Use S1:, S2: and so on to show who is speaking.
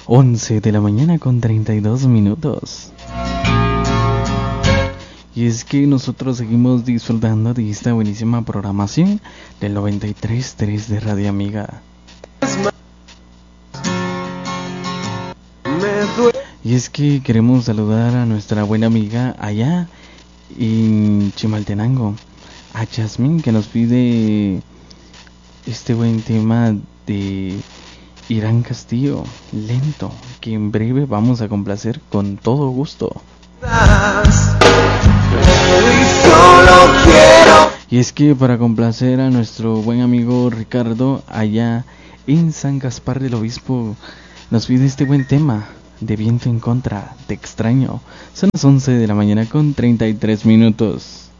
S1: 11 de la mañana con 32 minutos. Y es que nosotros seguimos disfrutando de esta buenísima programación del 93.3 de Radio Amiga. Y es que queremos saludar a nuestra buena amiga allá en Chimaltenango, a Jasmine, que nos pide este buen tema de Irán Castillo, Lento, que en breve vamos a complacer con todo gusto. Y es que para complacer a nuestro buen amigo Ricardo allá en San Gaspar del Obispo, nos pide este buen tema de Viento en Contra, Te Extraño. Son las 11 de la mañana con 33 minutos.